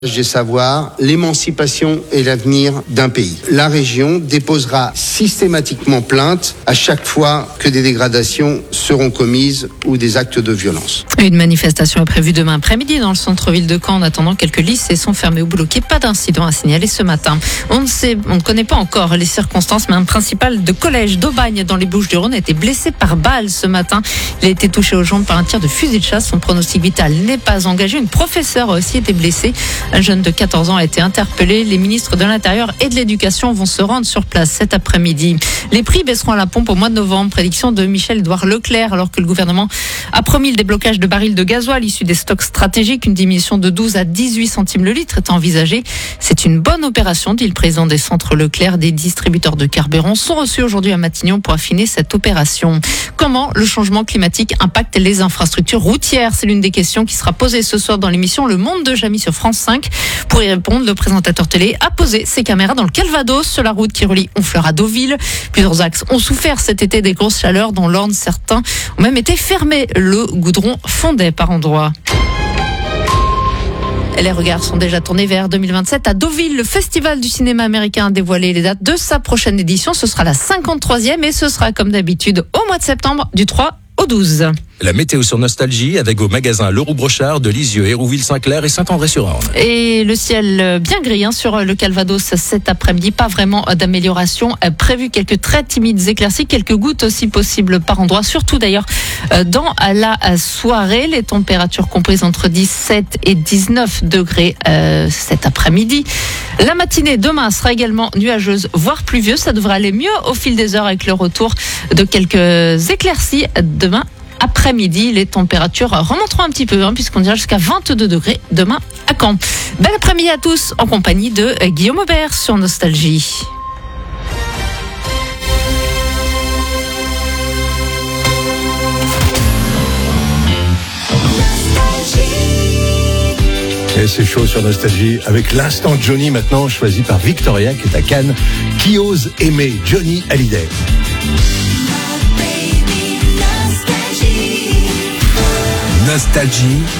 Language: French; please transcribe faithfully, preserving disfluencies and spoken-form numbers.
des savoirs, l'émancipation et l'avenir d'un pays. La région déposera systématiquement plainte à chaque fois que des dégradations seront commises ou des actes de violence. Une manifestation est prévue demain après-midi dans le centre-ville de Caen. En attendant, quelques lycées sont fermés ou bloqués. Pas d'incident à signaler ce matin. On ne sait, on ne connaît pas encore les circonstances, mais un principal de collège d'Aubagne dans les Bouches-du-Rhône a été blessé par balle ce matin. Il a été touché aux jambes par un tir de fusil de chasse. Son pronostic vital n'est pas engagé. Une professeure a aussi été blessée. Un jeune de quatorze ans a été interpellé. Les ministres de l'Intérieur et de l'Éducation vont se rendre sur place cet après-midi. Les prix baisseront à la pompe au mois de novembre. Prédiction de Michel-Édouard Leclerc, alors que le gouvernement a promis le déblocage de barils de gasoil issus des stocks stratégiques. Une diminution de douze à dix-huit centimes le litre est envisagée. C'est une bonne opération, dit le président des centres Leclerc. Des distributeurs de carburant sont reçus aujourd'hui à Matignon pour affiner cette opération. Comment le changement climatique impacte les infrastructures routières? C'est l'une des questions qui sera posée ce soir dans l'émission Le Monde de Jamy sur France cinq. Pour y répondre, le présentateur télé a posé ses caméras dans le Calvados, sur la route qui relie Honfleur à Deauville. Plusieurs axes ont souffert cet été des grosses chaleurs dans l'Orne. Certains ont même été fermés. Le goudron fondait par endroits. Et les regards sont déjà tournés vers deux mille vingt-sept à Deauville. Le Festival du cinéma américain a dévoilé les dates de sa prochaine édition. Ce sera la cinquante-troisième et ce sera comme d'habitude au mois de septembre du trois au douze. La météo sur Nostalgie avec vos magasins Leroux Brochard de Lisieux, Hérouville-Saint-Clair et Saint-André-sur-Orne. Et le ciel bien gris hein, sur le Calvados cet après-midi. Pas vraiment d'amélioration prévue. Quelques très timides éclaircies, quelques gouttes aussi possibles par endroits. Surtout d'ailleurs dans la soirée. Les températures comprises entre dix-sept et dix-neuf degrés euh, cet après-midi. La matinée demain sera également nuageuse, voire pluvieuse. Ça devrait aller mieux au fil des heures avec le retour de quelques éclaircies demain après-midi. Les températures remonteront un petit peu hein, puisqu'on ira jusqu'à vingt-deux degrés demain à Caen. Bel après-midi à tous en compagnie de Guillaume Aubert sur Nostalgie. Et c'est chaud sur Nostalgie avec l'instant Johnny maintenant choisi par Victoria qui est à Cannes. Qui ose aimer Johnny Hallyday? Nostalgie